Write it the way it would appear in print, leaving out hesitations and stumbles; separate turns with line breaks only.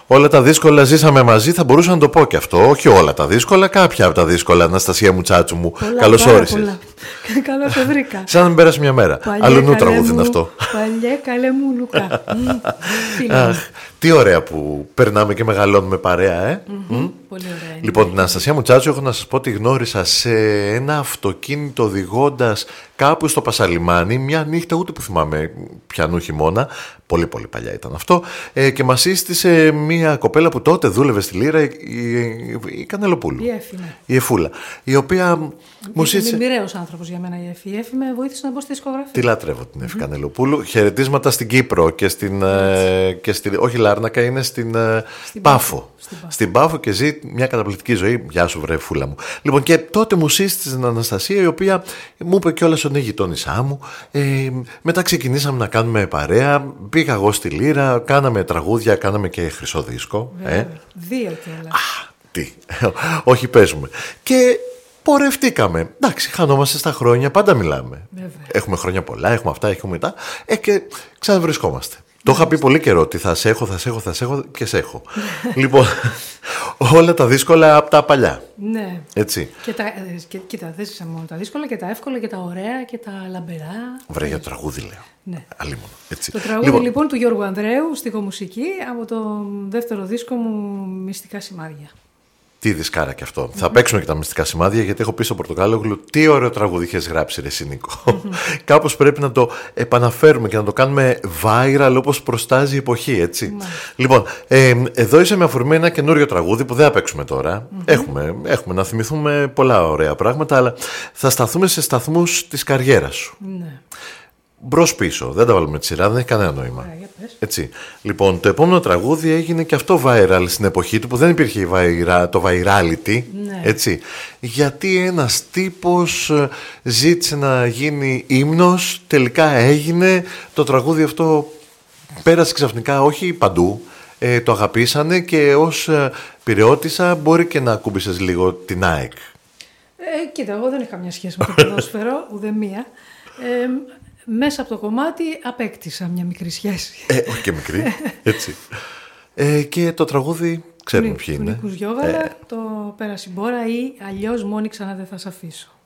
Όλα τα δύσκολα ζήσαμε μαζί, θα μπορούσα να το πω και αυτό. Όχι όλα τα δύσκολα, κάποια από τα δύσκολα. Αναστασία μου, τσάτσου μου. Καλώς όρισες.
Καλώς σε βρήκα.
Σαν να μην πέρασε μια μέρα. Αλλού τραγούδι είναι αυτό.
Παλιέ καλέ μου Λουκά.
Τι ωραία που περνάμε και μεγαλώνουμε παρέα,
Πολύ ωραία.
Λοιπόν, την Αναστασία μου, τσάτσου, έχω να σας πω ότι γνώρισα σε ένα αυτοκίνητο οδηγώντας κάπου στο Πασαλιμάνι μια νύχτα, ούτε που θυμάμαι πιανού χειμώνα. Πολύ πολύ παλιά ήταν αυτό. Και μας σύστησε μια κοπέλα που τότε δούλευε στη Λύρα, η Κανελοπούλου. Η Εφούλα. Η οποία μου σύστησε.
Είναι μοιραίος άνθρωπος για μένα η Εφή. Η Εφή με βοήθησε να μπω στη δισκογραφία.
Τη λατρεύω την Εφή Κανελοπούλου. Χαιρετίσματα στην Κύπρο και στην. Όχι Λάρνακα, είναι στην Πάφο. Στην Πάφο και ζει μια καταπληκτική ζωή. Γεια σου, βρε Φούλα μου. Λοιπόν, και τότε μου σύστησε την Αναστασία, η οποία μου είπε κιόλας ότι είναι γειτόνισά μου. Μετά ξεκινήσαμε να κάνουμε παρέα. Πήγα εγώ στη Λύρα, κάναμε τραγούδια, κάναμε και χρυσό δίσκο.
Δύο κιόλας.
Τι, όχι παίζουμε. Και πορευτήκαμε. Εντάξει, χανόμαστε στα χρόνια, πάντα μιλάμε.
Βέβαια.
Έχουμε χρόνια πολλά, έχουμε αυτά, έχουμε μετά. Και ξαναβρισκόμαστε. Το είχα πει πολύ καιρό ότι θα σε έχω και σε έχω. Λοιπόν, όλα τα δύσκολα από τα παλιά.
Ναι.
Έτσι.
Κοίτα, δεν ζήσαμε μόνο τα δύσκολα και τα εύκολα και τα ωραία και τα λαμπερά.
Βρε, για το τραγούδι λέω.
Ναι.
Αλίμονο. Έτσι.
Το τραγούδι λοιπόν του Γιώργου Ανδρέου, στιχομουσική, από το δεύτερο δίσκο μου, Μυστικά Σημάδια.
Τι δισκάρα κι αυτό. Θα παίξουμε και τα μυστικά σημάδια, γιατί έχω πει στο Πορτοκάλογλου τι ωραίο τραγούδι είχες γράψει, ρε Νίκο. Κάπως πρέπει να το επαναφέρουμε και να το κάνουμε viral όπως προστάζει η εποχή, έτσι. Λοιπόν, εδώ είσαι με αφορμή ένα καινούριο τραγούδι που δεν θα παίξουμε τώρα. Έχουμε να θυμηθούμε πολλά ωραία πράγματα, αλλά θα σταθούμε σε σταθμούς της καριέρας σου.
Ναι.
Μπρος πίσω, δεν τα βάλουμε τη σειρά, δεν έχει κανένα νόημα. Έτσι. Λοιπόν, το επόμενο τραγούδι έγινε και αυτό viral στην εποχή του, που δεν υπήρχε το virality.
Ναι.
Έτσι. Γιατί ένας τύπος ζήτησε να γίνει ύμνος, τελικά έγινε. Το τραγούδι αυτό πέρασε ξαφνικά, όχι παντού. Το αγαπήσανε και ως πειραιώτισσα μπορεί και να ακούμπησες λίγο την ΑΕΚ.
Κοίτα, εγώ δεν είχα μια σχέση με το ποδόσφαιρο, ουδεμία. Μέσα από το κομμάτι απέκτησα μια μικρή σχέση.
Όχι και μικρή, έτσι. Και το τραγούδι ξέρουμε ποιοι είναι.
Του Νίκου Γιώγαλα, το Πέρασε η μπόρα ή αλλιώς Μόνη ξανά δεν θα σ' αφήσω.